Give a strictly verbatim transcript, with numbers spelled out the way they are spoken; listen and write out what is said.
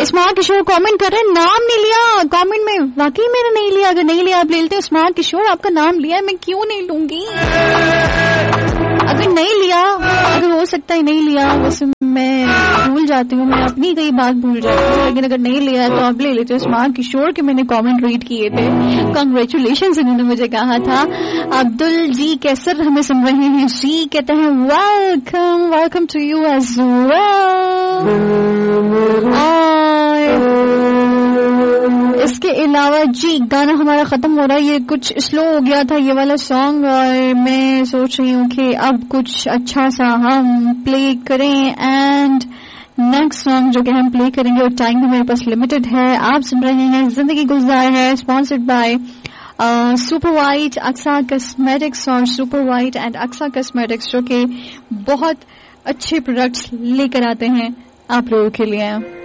Smart किशोर comment कर रहे हैं, नाम नहीं लिया कमेंट में, वाकई मैंने नहीं लिया, अगर नहीं लिया आप ले लेते हो। स्मार्ट किशोर आपका नाम लिया है, मैं क्यों नहीं लूंगी, अगर नहीं लिया, अगर हो सकता है नहीं लिया, वैसे मैं भूल जाती हूँ, मैं अपनी कई बात भूल जाती हूँ, लेकिन अगर नहीं लिया तो आप ले लेते हो। स्मार्ट किशोर के मैंने कमेंट रीड किए थे, कांग्रेचुलेशंस इन्होंने मुझे कहा था। अब्दुल जी कैसर हमें सुन रहे हैं, जी कहते हैं welcome welcome to you as well. इसके अलावा जी गाना हमारा खत्म हो रहा है, ये कुछ स्लो हो गया था ये वाला सॉन्ग, और मैं सोच रही हूँ कि अब कुछ अच्छा सा हम प्ले करें। एंड नेक्स्ट सॉन्ग जो कि हम प्ले करेंगे, और टाइम भी मेरे पास लिमिटेड है। आप सुन रहे हैं जिंदगी गुलजार है, sponsored by super white, Aqsa cosmetics और super white and Aqsa cosmetics, जो कि बहुत अच्छे प्रोडक्ट्स लेकर आते हैं आप लोगों के लिए।